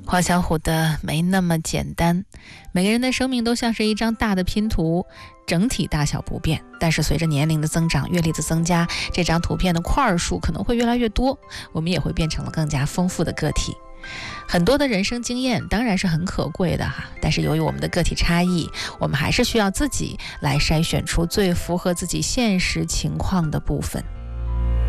黄小琥的没那么简单。每个人的生命都像是一张大的拼图，整体大小不变，但是随着年龄的增长、阅历的增加，这张图片的块数可能会越来越多，我们也会变成了更加丰富的个体。很多的人生经验当然是很可贵的哈，但是由于我们的个体差异，我们还是需要自己来筛选出最符合自己现实情况的部分。